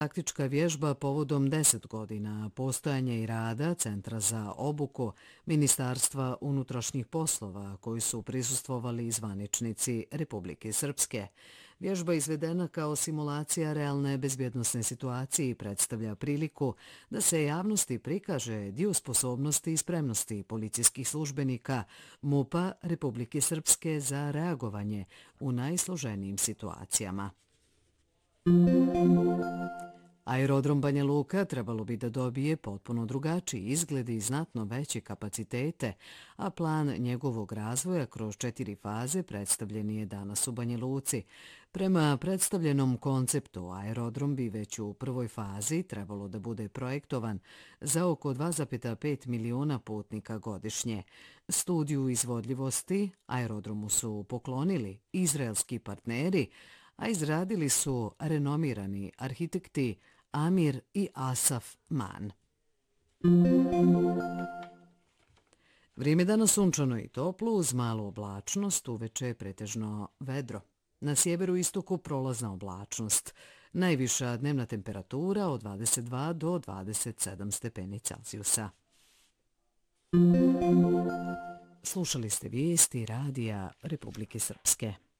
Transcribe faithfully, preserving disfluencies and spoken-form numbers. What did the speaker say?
Praktička vježba povodom deset godina postojanja i rada Centra za obuku Ministarstva unutrašnjih poslova koji su prisustvovali zvaničnici Republike Srpske. Vježba izvedena kao simulacija realne bezbjednosne situacije i predstavlja priliku da se javnosti prikaže dio sposobnosti i spremnosti policijskih službenika MUP-a Republike Srpske za reagovanje u najsloženijim situacijama. Aerodrom Banja Luka trebalo bi da dobije potpuno drugačiji izgled i znatno veće kapacitete, a plan njegovog razvoja kroz četiri faze predstavljen je danas u Banja Luci. Prema predstavljenom konceptu, aerodrom bi već u prvoj fazi trebalo da bude projektovan za oko dva zarez pet miliona putnika godišnje. Studiju izvodljivosti aerodromu su poklonili izraelski partneri, a izradili su renomirani arhitekti Amir i Asaf Man. Vrijeme danas sunčano i toplo uz malu oblačnost, uveče pretežno vedro. Na sjeveru istoku prolazna oblačnost. Najviša dnevna temperatura od dvadeset dva do dvadeset sedam stepeni Celzijusa. Slušali ste vijesti radija Republike Srpske.